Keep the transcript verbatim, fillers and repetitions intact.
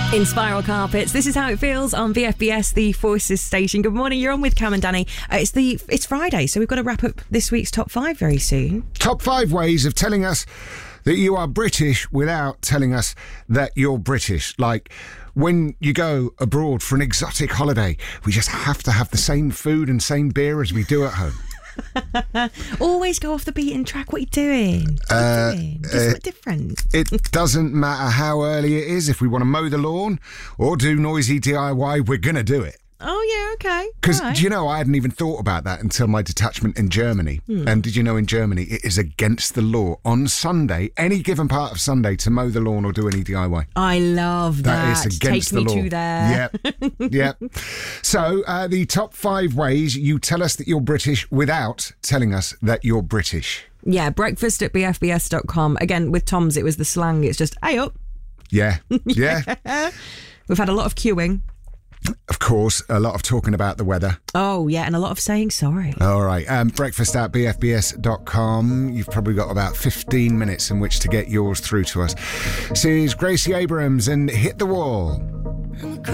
In Spiral Carpets, this is how it feels on V F B S, the Voices station. Good morning, you're on with Cam and Danny. Uh, it's the it's Friday, so we've got to wrap up this week's top five very soon. Top five ways of telling us that you are British without telling us that you're British. Like when you go abroad for an exotic holiday, we just have to have the same food and same beer as we do at home. Always go off the beaten track. What are you doing? What are you doing? Do uh, something different. It doesn't matter how early it is. If we want to mow the lawn or do noisy D I Y, we're going to do it. Oh, yeah, okay. Because, right. do you know, I hadn't even thought about that until my detachment in Germany. Hmm. And did you know in Germany it is against the law on Sunday, any given part of Sunday, to mow the lawn or do any D I Y? I love that. That is against Take the me law. to there. Yep, yep. So, uh, the top five ways you tell us that you're British without telling us that you're British. Yeah, breakfast at b f b s dot com. Again, with Tom's, it was the slang. It's just, hey up. Yeah, yeah. We've had a lot of queuing. Of course, a lot of talking about the weather. Oh, yeah, and a lot of saying sorry. All right, um, breakfast at b f b s dot com. You've probably got about fifteen minutes in which to get yours through to us. This is Gracie Abrams and Hit the Wall.